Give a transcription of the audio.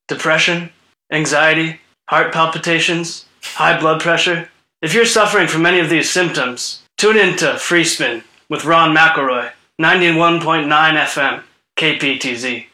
depression, anxiety, heart palpitations, high blood pressure. If you're suffering from any of these symptoms, tune in to Free Spin with Ron McElroy, 91.9 FM, KPTZ.